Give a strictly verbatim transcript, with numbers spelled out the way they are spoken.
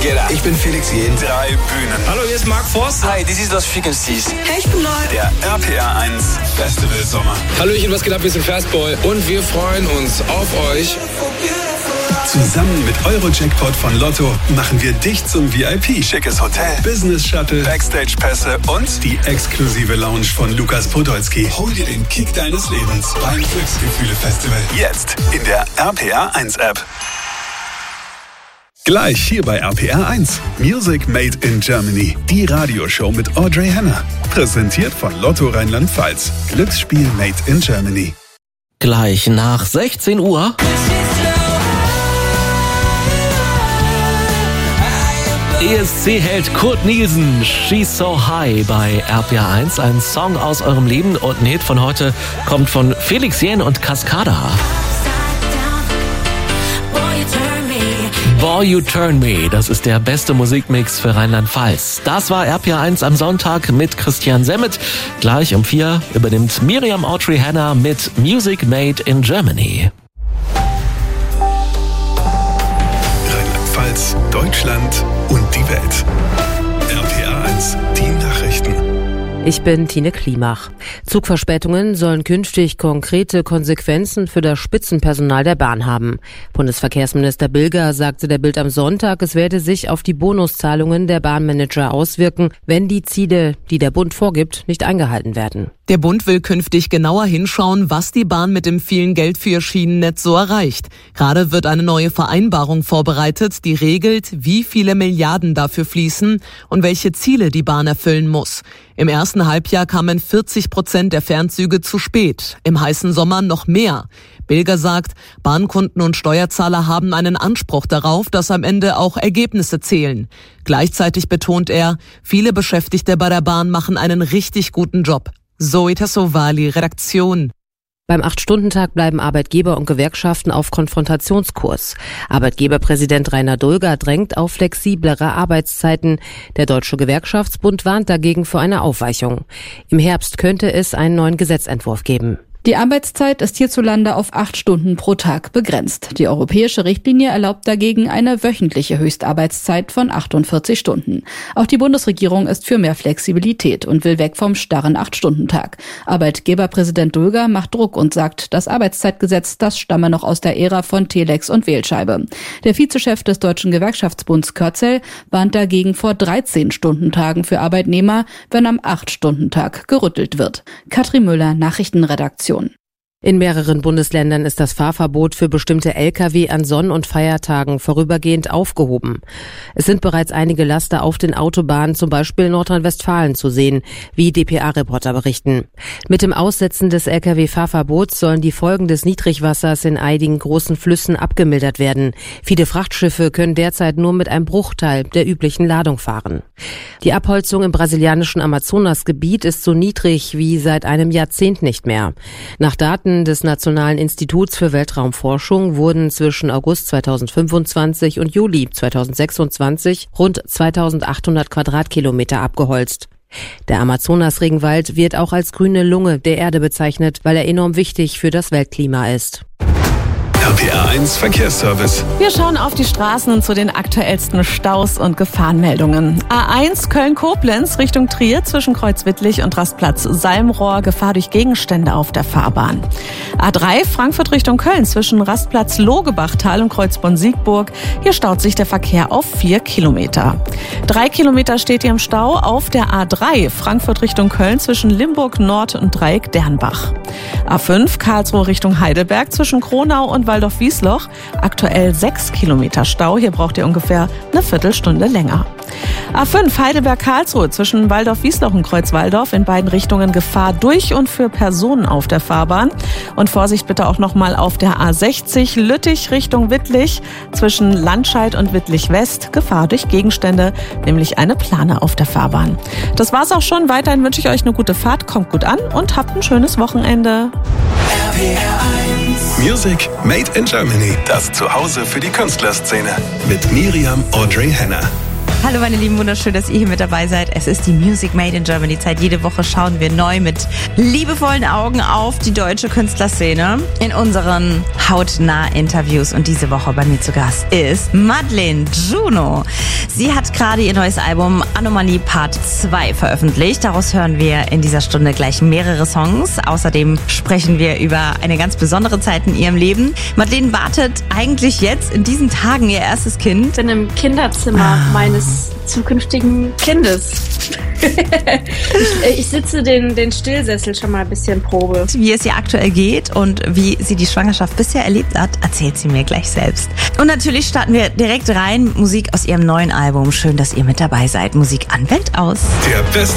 geht ab? Ich bin Felix Jähn. Drei Bühnen. Hallo, hier ist Mark Forster. Hi, this is Los Frequencies. Hey, ich bin neu. Der R P R eins Festival Sommer. Hallöchen, was geht ab? Wir sind Fastboy und wir freuen uns auf euch. Zusammen mit Euro-Jackpot von Lotto machen wir dich zum V I P. Schickes Hotel, Business-Shuttle, Backstage-Pässe und die exklusive Lounge von Lukas Podolski. Hol dir den Kick deines Lebens beim Glücksgefühle-Festival. jetzt in der R P R eins App. Gleich hier bei R P R eins. Music Made in Germany. Die Radioshow mit Audrey Henner. Präsentiert von Lotto Rheinland-Pfalz. Glücksspiel Made in Germany. Gleich nach sechzehn Uhr. E S C-Held Kurt Nielsen, She's So High bei R P R eins. Ein Song aus eurem Leben und ein Hit von heute kommt von Felix Jähn und Cascada. Boy, You Turn Me, das ist der beste Musikmix für Rheinland-Pfalz. Das war R P R eins am Sonntag mit Christian Semmet. Gleich um vier übernimmt Miriam Audrey Henner mit Music Made in Germany. Rheinland-Pfalz, Deutschland und die Welt. R P R eins, die Nachrichten. Ich bin Tine Klimach. Zugverspätungen sollen künftig konkrete Konsequenzen für das Spitzenpersonal der Bahn haben. Bundesverkehrsminister Bilger sagte der Bild am Sonntag, es werde sich auf die Bonuszahlungen der Bahnmanager auswirken, wenn die Ziele, die der Bund vorgibt, nicht eingehalten werden. Der Bund will künftig genauer hinschauen, was die Bahn mit dem vielen Geld für ihr Schienennetz so erreicht. Gerade wird eine neue Vereinbarung vorbereitet, die regelt, wie viele Milliarden dafür fließen und welche Ziele die Bahn erfüllen muss. Im ersten Halbjahr kamen vierzig Prozent der Fernzüge zu spät, im heißen Sommer noch mehr. Bilger sagt, Bahnkunden und Steuerzahler haben einen Anspruch darauf, dass am Ende auch Ergebnisse zählen. Gleichzeitig betont er, viele Beschäftigte bei der Bahn machen einen richtig guten Job. Zoe Tassovali, Redaktion. Beim Acht-Stunden-Tag bleiben Arbeitgeber und Gewerkschaften auf Konfrontationskurs. Arbeitgeberpräsident Rainer Dulger drängt auf flexiblere Arbeitszeiten. Der Deutsche Gewerkschaftsbund warnt dagegen vor einer Aufweichung. Im Herbst könnte es einen neuen Gesetzentwurf geben. Die Arbeitszeit ist hierzulande auf acht Stunden pro Tag begrenzt. Die europäische Richtlinie erlaubt dagegen eine wöchentliche Höchstarbeitszeit von achtundvierzig Stunden. Auch die Bundesregierung ist für mehr Flexibilität und will weg vom starren acht-Stunden-Tag. Arbeitgeberpräsident Dulger macht Druck und sagt, das Arbeitszeitgesetz, das stamme noch aus der Ära von Telex und Wählscheibe. Der Vizechef des Deutschen Gewerkschaftsbunds Körzel warnt dagegen vor dreizehn-Stunden-Tagen für Arbeitnehmer, wenn am acht-Stunden-Tag gerüttelt wird. Katrin Müller, Nachrichtenredaktion. In mehreren Bundesländern ist das Fahrverbot für bestimmte L K W an Sonn- und Feiertagen vorübergehend aufgehoben. Es sind bereits einige Laster auf den Autobahnen, zum Beispiel in Nordrhein-Westfalen, zu sehen, wie D P A-Reporter berichten. Mit dem Aussetzen des L K W-Fahrverbots sollen die Folgen des Niedrigwassers in einigen großen Flüssen abgemildert werden. Viele Frachtschiffe können derzeit nur mit einem Bruchteil der üblichen Ladung fahren. Die Abholzung im brasilianischen Amazonasgebiet ist so niedrig wie seit einem Jahrzehnt nicht mehr. Nach Daten des Nationalen Instituts für Weltraumforschung wurden zwischen August zweitausendfünfundzwanzig und Juli zweitausendsechsundzwanzig rund zweitausendachthundert Quadratkilometer abgeholzt. Der Amazonas-Regenwald wird auch als grüne Lunge der Erde bezeichnet, weil er enorm wichtig für das Weltklima ist. R P R eins Verkehrsservice. Wir schauen auf die Straßen und zu den aktuellsten Staus und Gefahrenmeldungen. A eins Köln-Koblenz Richtung Trier zwischen Kreuzwittlich und Rastplatz Salmrohr, Gefahr durch Gegenstände auf der Fahrbahn. A drei Frankfurt Richtung Köln zwischen Rastplatz Logebachtal und Kreuzborn-Siegburg. Hier staut sich der Verkehr auf vier Kilometer. Drei Kilometer steht ihr im Stau auf der A drei Frankfurt Richtung Köln zwischen Limburg Nord und Dreieck Dernbach. A fünf Karlsruhe Richtung Heidelberg zwischen Kronau und Waldorf-Wiesloch. Aktuell sechs Kilometer Stau. Hier braucht ihr ungefähr eine Viertelstunde länger. A fünf Heidelberg-Karlsruhe zwischen Waldorf-Wiesloch und Kreuzwaldorf. In beiden Richtungen Gefahr durch und für Personen auf der Fahrbahn. Und Vorsicht bitte auch nochmal auf der A sechzig Lüttich Richtung Wittlich zwischen Landscheid und Wittlich-West. Gefahr durch Gegenstände, nämlich eine Plane auf der Fahrbahn. Das war's auch schon. Weiterhin wünsche ich euch eine gute Fahrt. Kommt gut an und habt ein schönes Wochenende. R P R eins Music Made in Germany. Das Zuhause für die Künstlerszene. Mit Miriam Audrey Henner. Hallo meine Lieben, wunderschön, dass ihr hier mit dabei seid. Es ist die Music Made in Germany Zeit. Jede Woche schauen wir neu mit liebevollen Augen auf die deutsche Künstlerszene in unseren hautnah Interviews. Und diese Woche bei mir zu Gast ist Madeleine Juno. Sie hat gerade ihr neues Album Anomalie Part zwei veröffentlicht. Daraus hören wir in dieser Stunde gleich mehrere Songs. Außerdem sprechen wir über eine ganz besondere Zeit in ihrem Leben. Madeleine wartet eigentlich jetzt in diesen Tagen ihr erstes Kind. Ich bin im Kinderzimmer ah. meines zukünftigen Kindes. ich, ich sitze den, den Stillsessel schon mal ein bisschen Probe. Wie es ihr aktuell geht und wie sie die Schwangerschaft bisher erlebt hat, erzählt sie mir gleich selbst. Und natürlich starten wir direkt rein. Musik aus ihrem neuen Album. Schön, dass ihr mit dabei seid. Musik an Welt aus. Der beste